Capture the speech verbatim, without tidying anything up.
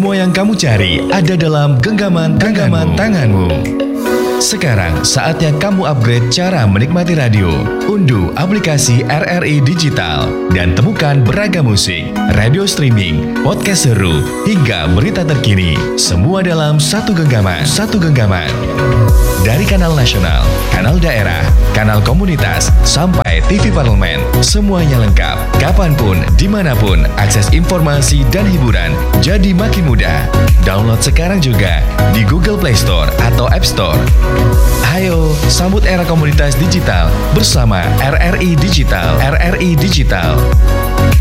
Semua yang kamu cari ada dalam genggaman genggaman tanganmu. Sekarang saatnya kamu upgrade cara menikmati radio. Unduh aplikasi R R I Digital dan temukan beragam musik, radio streaming, podcast seru, hingga berita terkini. Semua dalam satu genggaman. Satu genggaman. Dari kanal nasional, kanal daerah, kanal komunitas, sampai T V parlemen, semuanya lengkap. Kapanpun, dimanapun, akses informasi dan hiburan jadi makin mudah. Download sekarang juga di Google Play Store atau App Store. Ayo, sambut era komunitas digital bersama R R I Digital. R R I Digital.